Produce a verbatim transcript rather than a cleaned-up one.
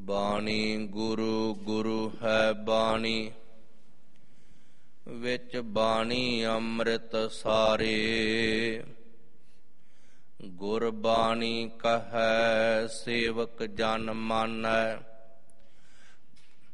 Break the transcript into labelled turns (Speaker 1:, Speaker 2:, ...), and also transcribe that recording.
Speaker 1: ਬਾਣੀ ਗੁਰੂ ਗੁਰੂ ਹੈ ਬਾਣੀ, ਵਿੱਚ ਬਾਣੀ ਅੰਮ੍ਰਿਤ ਸਾਰੇ। ਗੁਰਬਾਣੀ ਕਹੈ ਸੇਵਕ ਜਨ ਮਾਨੈ,